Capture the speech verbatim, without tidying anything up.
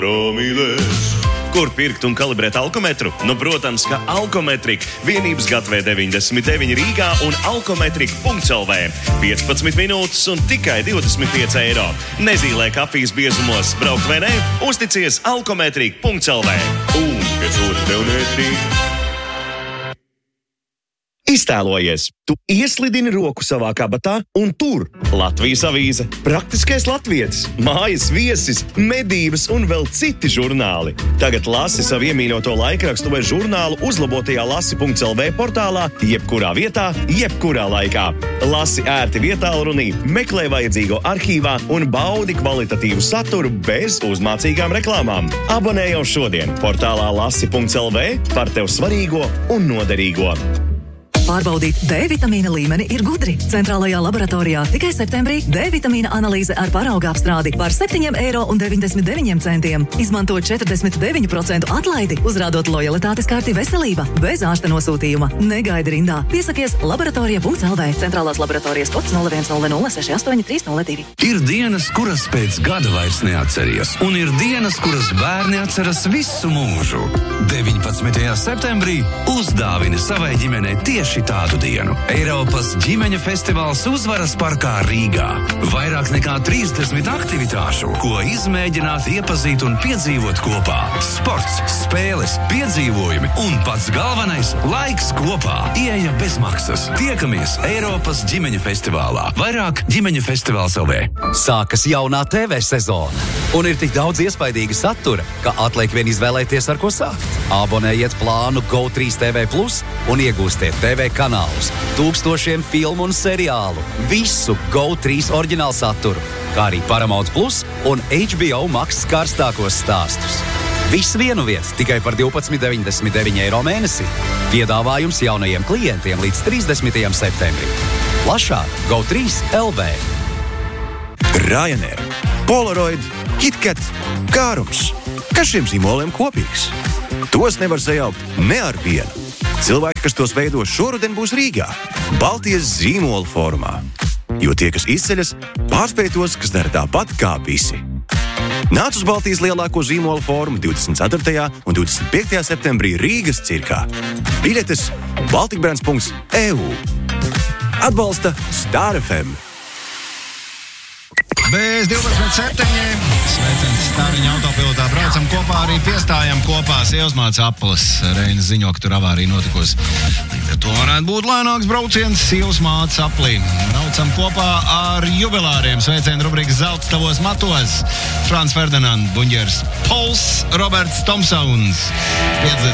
Promīlēs. Kur pirkt un kalibrēt alkometru? Nu, protams, ka Alkometrika. Vienības gatavē deviņdesmit deviņi Rīgā un alkometrika punkts el vē. piecpadsmit minūtes un tikai divdesmit pieci eiro. Nezīlē kafijas biezumos. Braukt vai ne? Uzticies alkometrika punkts el vē. Un, kas otrs tev netrīk? Iztēlojies, tu ieslidini roku savā kabatā un tur Latvijas avīze, praktiskais latvietis, mājas viesis, medības un vēl citi žurnāli. Tagad lasi savu iemīļoto laikrakstu vai žurnālu uzlabotajā lasi punkts el vē portālā, jebkurā vietā, jebkurā laikā. Lasi ērti vietālrunī, meklē vajadzīgo arhīvā un baudi kvalitatīvu saturu bez uzmācīgām reklāmām. Abonē jau šodien portālā lasi punkts el vē par tev svarīgo un noderīgo. Pārbaudīt D vitamīna līmeni ir gudri. Centrālajā laboratorijā tikai septembrī D vitamīna analīze ar parauga apstrādi par septiņi eiro un deviņdesmit deviņi centiem. Izmanto četrdesmit deviņu procentu atlaidi, uzrādot lojalitātes karti veselība, bez ārsta nosūtījuma. Negaidi rindā. Piesakies laboratorija punkts el vē. Centrālās laboratorijas kods nulle viens nulle nulle seši astoņi trīs nulle divi. Ir dienas, kuras pēc gada vairs neatceries, un ir dienas, kuras bērni atceras visu mūžu. deviņpadsmitajā septembrī uzdāvini savai ģimenei tieši tādu dienu. Eiropas ģimeņu festivāls Uzvaras parkā Rīgā. Vairāk nekā trīsdesmit aktivitāšu, ko izmēģināt, iepazīt un piedzīvot kopā. Sports, spēles, piedzīvojumi un pats galvenais - laiks kopā. Ieeja bez maksas. Tiekamies Eiropas ģimeņu festivālā. Vairāk ģimeņu festivāls el vē. Sākas jaunā T V sezona, un ir tik daudz iespaidīga satura, ka atliek vien izvēlēties, ar ko sākt. Abonējiet plānu Go trīs T V plus un iegūstiet T V kanālus, tūkstošiem filmu un seriālu, visu Go trīs oriģinālu saturu, kā arī Paramount Plus un H B O Max karstākos stāstus. Viss vienu vietu tikai par divpadsmit deviņdesmit deviņi eiro mēnesī. Piedāvājums jaunajiem klientiem līdz trīsdesmitajam septembrim. Plašāk Go trīs el vē. Ryanair, Polaroid, KitKat, Kārums. Kas šiem zīmoliem kopīgs? Tos nevar sajaukt ne ar vienu. Cilvēki, kas tos veido šoruden, būs Rīgā, Baltijas zīmola formā. Jo tie, kas izceļas, pārspēj tos, kas dara tāpat kā visi. Nāc uz Baltijas lielāko zīmola formu divdesmit ceturtajā un divdesmit piektajā septembrī Rīgas cirkā. Biļetes baltikbrands punkts e u. Atbalsta Star ef em. Bez divpadsmit septiņi. Sveiciens Stāriņa autopilotā. Braucam kopā, arī piestājam kopā. Sievasmāca aplis. Reinas ziņo, ka tur avārija notikusi. To varētu būt lēnāks brauciens Sievasmāca aplī. Braucam kopā ar jubilāriem. Sveicienu rubrikas Zelts tavos matos. Frans Ferdinand, Buņģers, Pols, Roberts Tomsons.